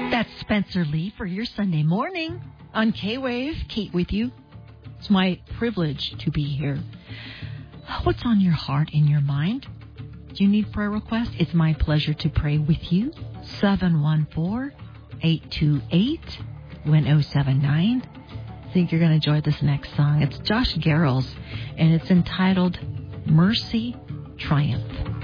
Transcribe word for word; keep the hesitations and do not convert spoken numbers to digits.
That's Spencer Lee for your Sunday morning on K-Wave. Kate with you. It's my privilege to be here. What's on your heart and your mind? Do you need prayer requests? It's my pleasure to pray with you. seven one four, eight two eight, one zero seven nine. I think you're going to enjoy this next song. It's Josh Garrels, and it's entitled Mercy Triumph.